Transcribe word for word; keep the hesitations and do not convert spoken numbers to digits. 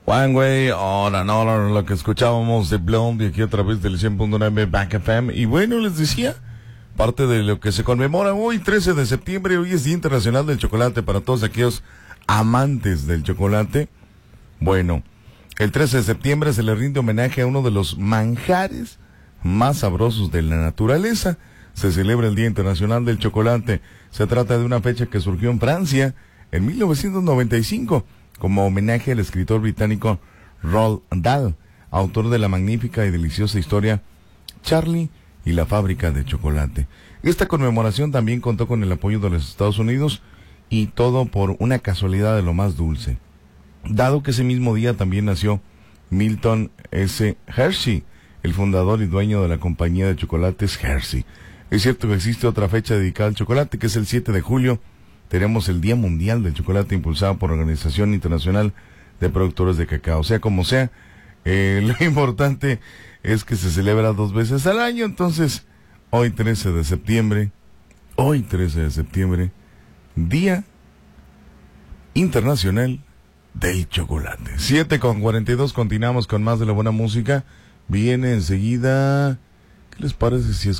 One Way or Another, lo que escuchábamos de Blonde y aquí a través del cien punto nueve Back F M. Y bueno, les decía, parte de lo que se conmemora hoy, trece de septiembre, hoy es Día Internacional del Chocolate para todos aquellos amantes del chocolate. Bueno, el trece de septiembre se le rinde homenaje a uno de los manjares más sabrosos de la naturaleza. Se celebra el Día Internacional del Chocolate. Se trata de una fecha que surgió en Francia en mil novecientos noventa y cinco como homenaje al escritor británico Roald Dahl, autor de la magnífica y deliciosa historia Charlie y la fábrica de chocolate. Esta conmemoración también contó con el apoyo de los Estados Unidos, y todo por una casualidad de lo más dulce, dado que ese mismo día también nació Milton S. Hershey, el fundador y dueño de la compañía de chocolates Hershey. Es cierto que existe otra fecha dedicada al chocolate, que es el siete de julio. Tenemos el Día Mundial del Chocolate, impulsado por la Organización Internacional de Productores de Cacao. Sea como sea, eh, lo importante es que se celebra dos veces al año. Entonces, hoy trece de septiembre, hoy trece de septiembre, Día Internacional del Chocolate. siete con cuarenta y dos, continuamos con más de la buena música. Viene enseguida, ¿qué les parece si es